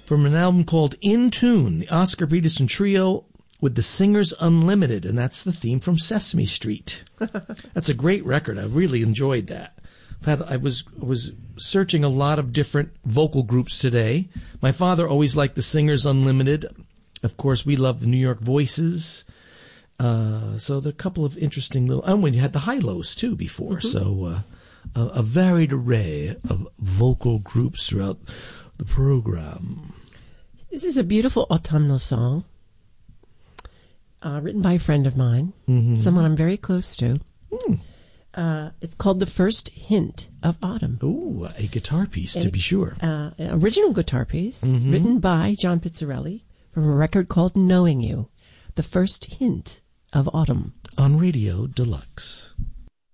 from an album called In Tune, the Oscar Peterson Trio with the Singers Unlimited, and that's the theme from Sesame Street. That's a great record. I really enjoyed that. I was searching a lot of different vocal groups today. My father always liked the Singers Unlimited. Of course, we love the New York Voices. So there are a couple of interesting little... And when you had the Hi-Los, too, before. So a varied array of vocal groups throughout the program. This is a beautiful autumnal song written by a friend of mine, someone I'm very close to. It's called The First Hint of Autumn. Ooh, a guitar piece, to be sure. An original guitar piece written by John Pizzarelli from a record called Knowing You. The First Hint of Autumn. On Radio Deluxe.